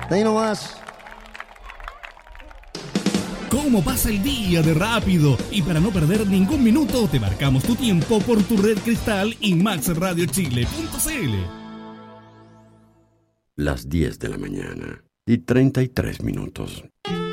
De ahí nomás. ¿Cómo pasa el día de rápido? Y para no perder ningún minuto, te marcamos tu tiempo por tu red Cristal y maxradiochile.cl. Las 10 de la mañana y 33 minutos.